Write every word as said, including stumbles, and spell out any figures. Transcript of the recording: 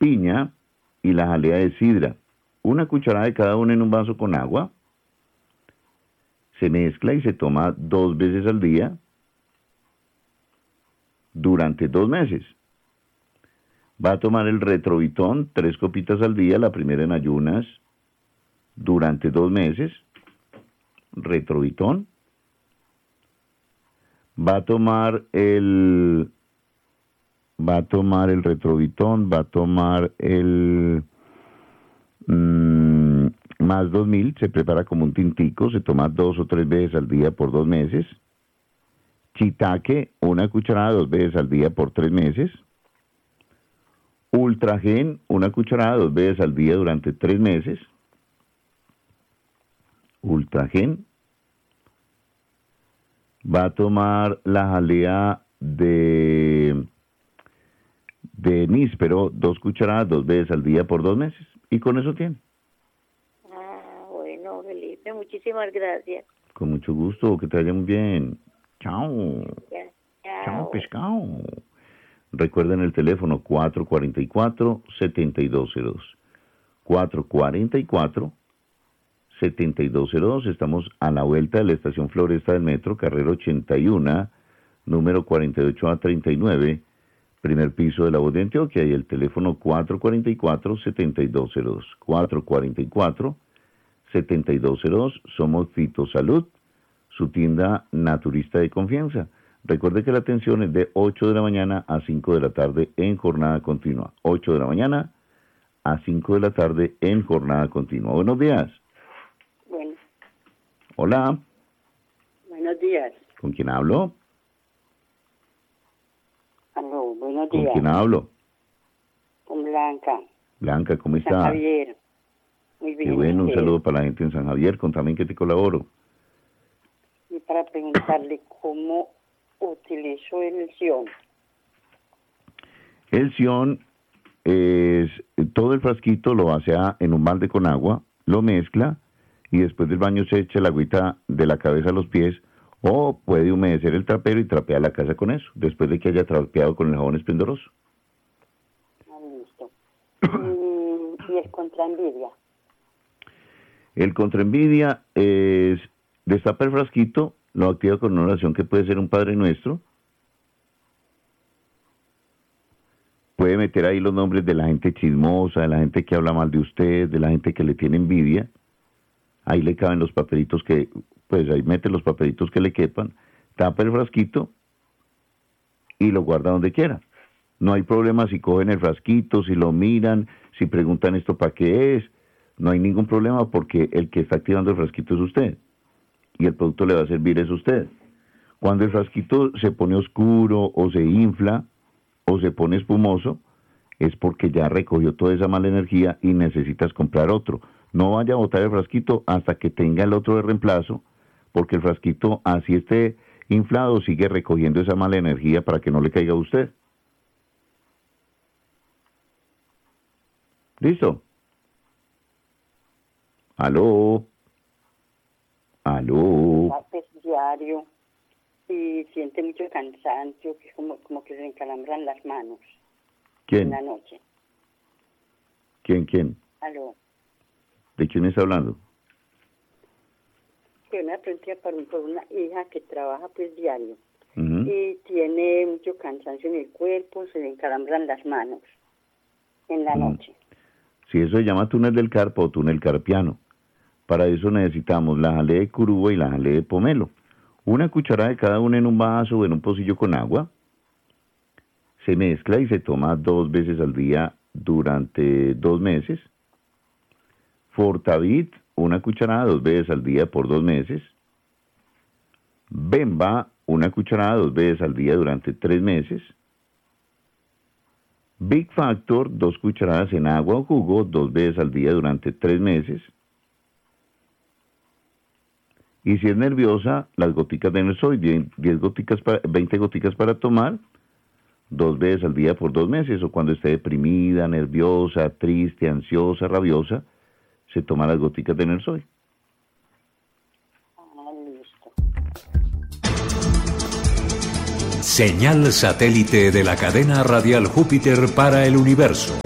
piña y la jalea de sidra. Una cucharada de cada una en un vaso con agua. Se mezcla y se toma dos veces al día durante dos meses. Va a tomar el Retrovitón, tres copitas al día, la primera en ayunas, durante dos meses. Retrovitón. Va a tomar el... Va a tomar el Retrovitón, va a tomar el... Mmm, más dos mil, se prepara como un tintico, se toma dos o tres veces al día por dos meses. Chitaque, una cucharada dos veces al día por tres meses. Ultragen, una cucharada dos veces al día durante tres meses. Ultragen. Va a tomar la jalea de, de níspero, dos cucharadas dos veces al día por dos meses. Y con eso tiene. Ah, bueno, Felipe, muchísimas gracias. Con mucho gusto, que te vaya muy bien. Chao. Ya, chao. Chao, pescado. Recuerden el teléfono cuatro cuatro cuatro, siete dos cero dos. cuatro cuatro cuatro, siete dos cero dos. Estamos a la vuelta de la estación Floresta del Metro, carrera ochenta y uno, número cuarenta y ocho a treinta y nueve, primer piso de la Voz de Antioquia, y el teléfono cuatro cuatro cuatro, siete dos cero dos. cuatro cuatro cuatro, siete dos cero dos. Somos Fitosalud, su tienda naturista de confianza. Recuerde que la atención es de ocho de la mañana a cinco de la tarde en jornada continua. ocho de la mañana a cinco de la tarde en jornada continua. Buenos días. Bueno. Hola. Buenos días. ¿Con quién hablo? Aló, buenos ¿Con días. quién hablo? Con Blanca. Blanca, ¿cómo San está? Javier. Muy bien. Qué bueno, un eh, saludo para la gente en San Javier. Contame en qué te colaboro. Y para preguntarle cómo utilizo el Sion. El Sion es, todo el frasquito lo vacía en un balde con agua, lo mezcla y después del baño se echa el agüita de la cabeza a los pies, o puede humedecer el trapero y trapear la casa con eso, después de que haya trapeado con el jabón esplendoroso. Ah, listo. y, y el contra envidia. El contra envidia es destapa el frasquito, lo activa con una oración que puede ser un Padre Nuestro. Puede meter ahí los nombres de la gente chismosa, de la gente que habla mal de usted, de la gente que le tiene envidia. Ahí le caben los papelitos que, pues ahí mete los papelitos que le quepan, tapa el frasquito y lo guarda donde quiera. No hay problema si cogen el frasquito, si lo miran, si preguntan esto para qué es. No hay ningún problema porque el que está activando el frasquito es usted. Y el producto le va a servir es usted. Cuando el frasquito se pone oscuro o se infla o se pone espumoso, es porque ya recogió toda esa mala energía y necesitas comprar otro. No vaya a botar el frasquito hasta que tenga el otro de reemplazo, porque el frasquito, así esté inflado, sigue recogiendo esa mala energía para que no le caiga a usted. ¿Listo? ¿Aló? ¿Aló? Es diario y siente mucho cansancio, que es como, como que se le encalambran las manos. ¿Quién? En la noche. ¿Quién, quién? Aló. ¿De quién está hablando? Que una pregunta por, por una hija que trabaja pues diario. Uh-huh. Y tiene mucho cansancio en el cuerpo, se le encalambran las manos en la uh-huh. noche. Si eso se llama túnel del carpo o túnel carpiano. Para eso necesitamos la jalea de curuba y la jalea de pomelo. Una cucharada de cada una en un vaso o en un pocillo con agua. Se mezcla y se toma dos veces al día durante dos meses. Fortavit, una cucharada dos veces al día por dos meses. Bemba, una cucharada dos veces al día durante tres meses. Big Factor, dos cucharadas en agua o jugo, dos veces al día durante tres meses. Y si es nerviosa, las goticas de Nersoy, diez goticas para, veinte goticas para tomar, dos veces al día por dos meses. O cuando esté deprimida, nerviosa, triste, ansiosa, rabiosa, se toma las goticas de Nersoy. Ah, listo. Señal satélite de la cadena radial Júpiter para el universo.